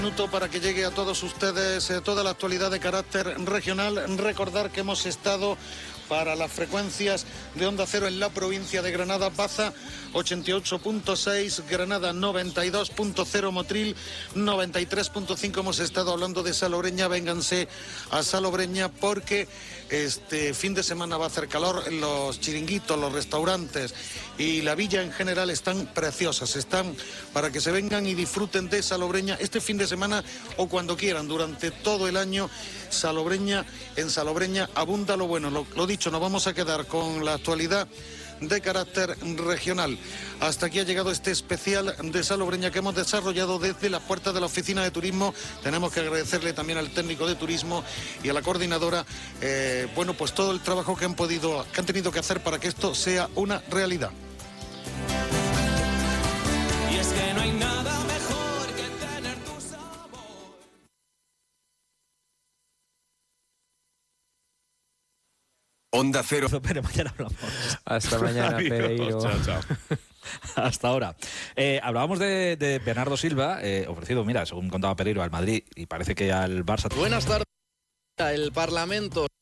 Minuto para que llegue a todos ustedes toda la actualidad de carácter regional. Recordar que hemos estado para las frecuencias de Onda Cero en la provincia de Granada, Baza 88.6, Granada 92.0, Motril 93.5. Hemos estado hablando de Salobreña. Vénganse a Salobreña porque este fin de semana va a hacer calor. Los chiringuitos, los restaurantes y la villa en general están preciosas. Están para que se vengan y disfruten de Salobreña este fin de semana o cuando quieran, durante todo el año. Salobreña, en Salobreña abunda lo bueno. Lo dicho, nos vamos a quedar con la actualidad de carácter regional. Hasta aquí ha llegado este especial de Salobreña que hemos desarrollado desde las puertas de la oficina de turismo. Tenemos que agradecerle también al técnico de turismo y a la coordinadora, pues todo el trabajo que han tenido que hacer para que esto sea una realidad. Y es que no hay nada mejor que tener tu sabor. Onda Cero. Pero mañana hablamos. Hasta mañana, Pereiro. Chao. Hasta ahora. Hablábamos de Bernardo Silva, ofrecido, mira, según contaba Pereiro, al Madrid y parece que al Barça. Buenas tardes. El Parlamento